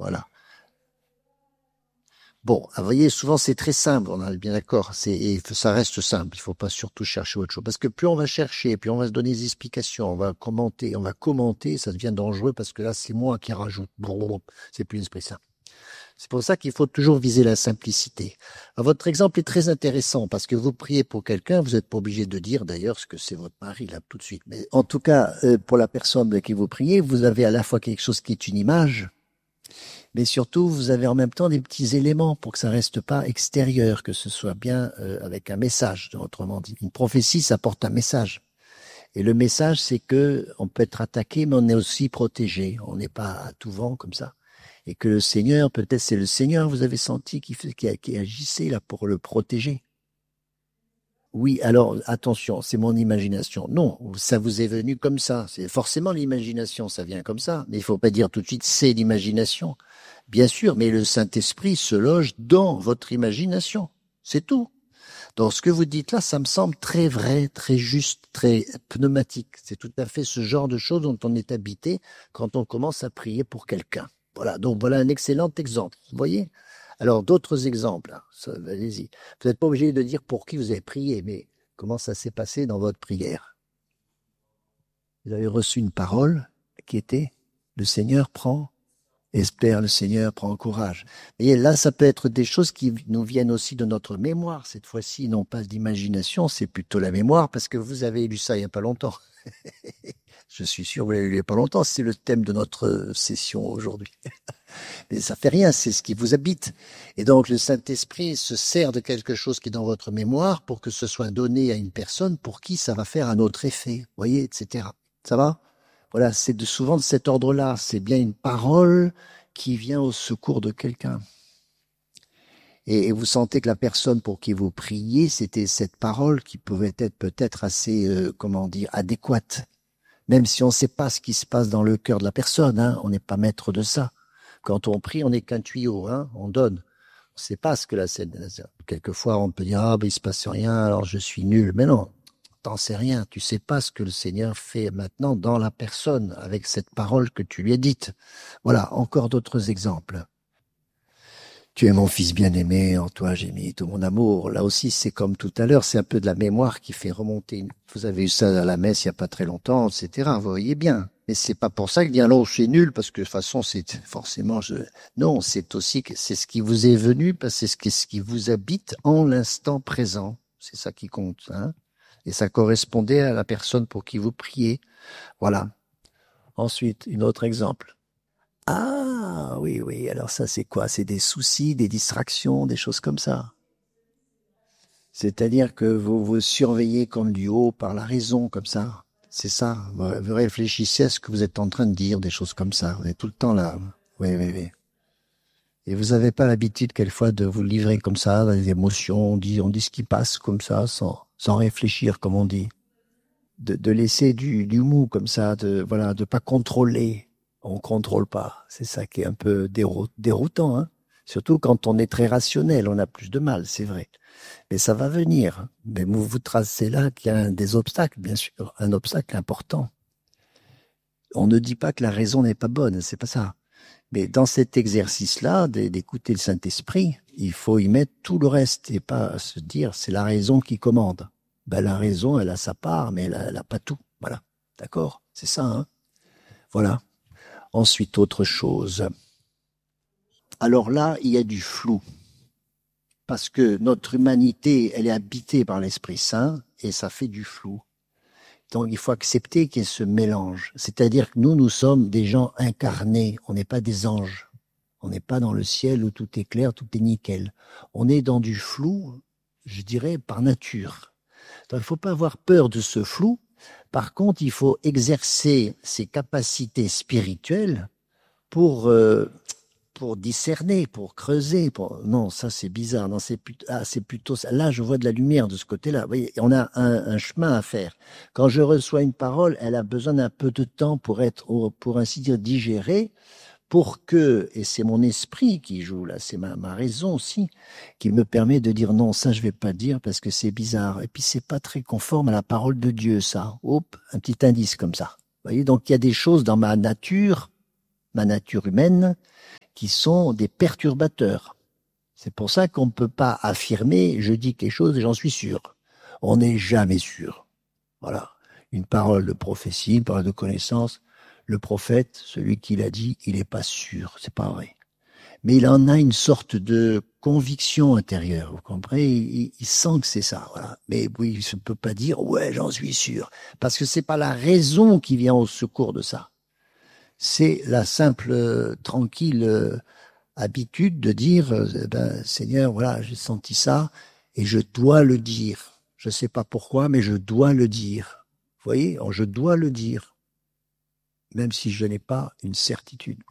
Voilà. Bon, vous voyez, souvent c'est très simple, on est bien d'accord, ça reste simple, il faut pas surtout chercher autre chose. Parce que plus on va chercher, plus on va se donner des explications, on va commenter, ça devient dangereux parce que là, c'est moi qui rajoute. Blablabla. C'est plus l'esprit simple. C'est pour ça qu'il faut toujours viser la simplicité. Alors, votre exemple est très intéressant parce que vous priez pour quelqu'un, vous n'êtes pas obligé de dire d'ailleurs ce que c'est votre mari là tout de suite. Mais en tout cas, pour la personne de qui vous priez, vous avez à la fois quelque chose qui est une image, mais surtout vous avez en même temps des petits éléments pour que ça reste pas extérieur, que ce soit bien avec un message. Autrement dit, une prophétie, ça porte un message. Et le message, c'est que on peut être attaqué, mais on est aussi protégé. On n'est pas à tout vent comme ça. Et que le Seigneur, peut-être c'est le Seigneur, vous avez senti qui agissait là pour le protéger. Oui, alors attention, c'est mon imagination. Non, ça vous est venu comme ça. C'est forcément l'imagination, ça vient comme ça. Mais il faut pas dire tout de suite c'est l'imagination. Bien sûr, mais le Saint-Esprit se loge dans votre imagination. C'est tout. Donc ce que vous dites là, ça me semble très vrai, très juste, très pneumatique. C'est tout à fait ce genre de choses dont on est habité quand on commence à prier pour quelqu'un. Voilà, donc voilà un excellent exemple. Vous voyez? Alors d'autres exemples, hein. Allez-y. Vous n'êtes pas obligé de dire pour qui vous avez prié, mais comment ça s'est passé dans votre prière? Vous avez reçu une parole qui était le Seigneur prend, espère le Seigneur, prend courage. Et là, ça peut être des choses qui nous viennent aussi de notre mémoire. Cette fois-ci, non pas d'imagination, c'est plutôt la mémoire, parce que vous avez lu ça il n'y a pas longtemps. Je suis sûr que vous l'avez lu il n'y a pas longtemps. C'est le thème de notre session aujourd'hui. Mais ça fait rien, c'est ce qui vous habite. Et donc, le Saint-Esprit se sert de quelque chose qui est dans votre mémoire pour que ce soit donné à une personne pour qui ça va faire un autre effet. Vous voyez, etc. Ça va? Voilà, c'est souvent de cet ordre-là. C'est bien une parole qui vient au secours de quelqu'un. Et vous sentez que la personne pour qui vous priez, c'était cette parole qui pouvait être peut-être assez, comment dire, adéquate. Même si on ne sait pas ce qui se passe dans le cœur de la personne, hein, on n'est pas maître de ça. Quand on prie, on n'est qu'un tuyau, hein, on donne. On ne sait pas ce que la scène. Quelquefois, on peut dire ah ben il se passe rien, alors je suis nul. Mais non, t'en sais rien. Tu sais pas ce que le Seigneur fait maintenant dans la personne avec cette parole que tu lui as dite. Voilà, encore d'autres exemples. Tu es mon fils bien-aimé, en toi j'ai mis tout mon amour. Là aussi, c'est comme tout à l'heure, c'est un peu de la mémoire qui fait remonter. Vous avez eu ça à la messe il n'y a pas très longtemps, etc. Vous voyez bien. Mais c'est pas pour ça que dire non, je suis nul, parce que de toute façon, c'est forcément, non, c'est aussi que c'est ce qui vous est venu, parce que c'est ce qui vous habite en l'instant présent. C'est ça qui compte, hein. Et ça correspondait à la personne pour qui vous priez. Voilà. Ensuite, un autre exemple. Ah, oui, oui. Alors ça, c'est quoi? C'est des soucis, des distractions, des choses comme ça. C'est-à-dire que vous vous surveillez comme du haut par la raison, comme ça. C'est ça. Vous réfléchissez à ce que vous êtes en train de dire, des choses comme ça. Vous êtes tout le temps là. Oui, oui, oui. Et vous n'avez pas l'habitude, quelquefois, de vous livrer comme ça, dans les émotions. On dit ce qui passe comme ça, sans réfléchir, comme on dit. De laisser du mou comme ça, voilà, de pas contrôler. On contrôle pas. C'est ça qui est un peu déroutant, hein. Surtout quand on est très rationnel, on a plus de mal, c'est vrai. Mais ça va venir. Mais vous tracez là qu'il y a des obstacles, bien sûr, un obstacle important. On ne dit pas que la raison n'est pas bonne, c'est pas ça. Mais dans cet exercice-là, d'écouter le Saint-Esprit, il faut y mettre tout le reste et pas se dire c'est la raison qui commande. Ben, la raison, elle a sa part, mais elle a pas tout. Voilà. D'accord? C'est ça, hein? Voilà. Ensuite, autre chose. Alors là, il y a du flou. Parce que notre humanité, elle est habitée par l'Esprit Saint et ça fait du flou. Donc, il faut accepter qu'il y ait ce mélange. C'est-à-dire que nous sommes des gens incarnés. On n'est pas des anges. On n'est pas dans le ciel où tout est clair, tout est nickel. On est dans du flou, je dirais, par nature. Donc, il ne faut pas avoir peur de ce flou. Par contre, il faut exercer ses capacités spirituelles pour discerner, pour creuser. Non, ça c'est bizarre. Non, c'est plutôt ça. Là, je vois de la lumière de ce côté-là. Vous voyez, on a un chemin à faire. Quand je reçois une parole, elle a besoin d'un peu de temps pour être, pour ainsi dire, digérée, pour que, et c'est mon esprit qui joue là, c'est ma raison aussi, qui me permet de dire non, ça je vais pas dire parce que c'est bizarre. Et puis c'est pas très conforme à la parole de Dieu, ça. Hop, un petit indice comme ça. Vous voyez, donc il y a des choses dans ma nature ma nature humaine, qui sont des perturbateurs. C'est pour ça qu'on ne peut pas affirmer, je dis quelque chose et j'en suis sûr. On n'est jamais sûr. Voilà. Une parole de prophétie, une parole de connaissance. Le prophète, celui qui l'a dit, il n'est pas sûr. C'est pas vrai. Mais il en a une sorte de conviction intérieure. Vous comprenez? Il sent que c'est ça. Voilà. Mais oui, il ne peut pas dire, ouais, j'en suis sûr. Parce que c'est pas la raison qui vient au secours de ça. C'est la simple, tranquille habitude de dire, ben, Seigneur, voilà, j'ai senti ça et je dois le dire. Je ne sais pas pourquoi, mais je dois le dire. Vous voyez, je dois le dire, même si je n'ai pas une certitude.